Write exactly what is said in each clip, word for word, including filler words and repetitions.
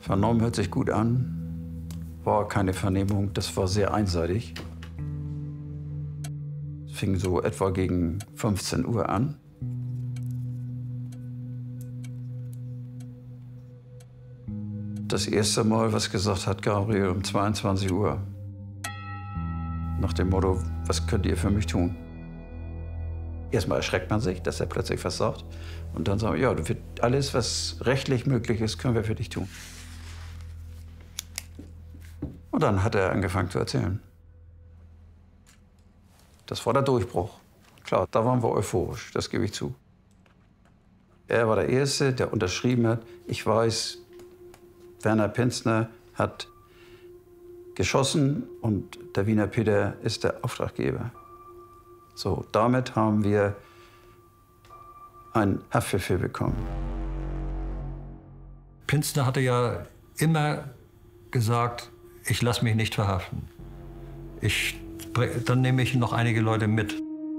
Vernommen hört sich gut an, war keine Vernehmung, das war sehr einseitig. Es fing so etwa gegen fünfzehn Uhr an. Das erste Mal, was gesagt hat Gabriel um zweiundzwanzig Uhr. Nach dem Motto, was könnt ihr für mich tun? Erstmal erschreckt man sich, dass er plötzlich was sagt. Und dann sagen wir, ja, alles, was rechtlich möglich ist, können wir für dich tun. Und dann hat er angefangen zu erzählen. Das war der Durchbruch. Klar, da waren wir euphorisch, das gebe ich zu. Er war der Erste, der unterschrieben hat, ich weiß, Werner Penzner hat geschossen und der Wiener Peter ist der Auftraggeber. So, damit haben wir einen Haftbefehl bekommen. Penzner hatte ja immer gesagt, ich lasse mich nicht verhaften. Ich, dann nehme ich noch einige Leute mit.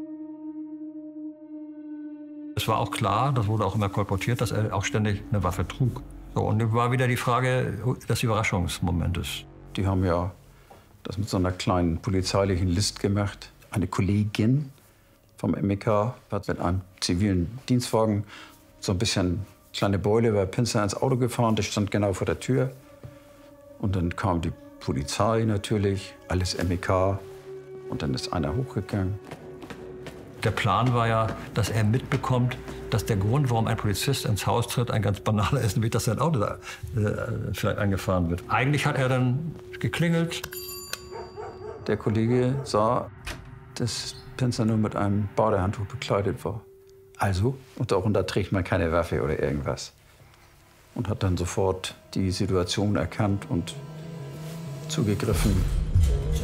Es war auch klar, das wurde auch immer kolportiert, dass er auch ständig eine Waffe trug. So, und dann war wieder die Frage des Überraschungsmomentes. Die haben ja das mit so einer kleinen polizeilichen List gemacht. Eine Kollegin vom M E K hat mit einem zivilen Dienstwagen so ein bisschen kleine Beule bei Penzner ins Auto gefahren. Der stand genau vor der Tür. Und dann kam die Polizei natürlich, alles M E K. Und dann ist einer hochgegangen. Der Plan war ja, dass er mitbekommt, dass der Grund, warum ein Polizist ins Haus tritt, ein ganz banaler ist, nämlich dass sein Auto da äh, vielleicht angefahren wird. Eigentlich hat er dann geklingelt. Der Kollege sah, dass Penzner nur mit einem Badehandtuch bekleidet war. Also, und darunter trägt man keine Waffe oder irgendwas. Und hat dann sofort die Situation erkannt und zugegriffen.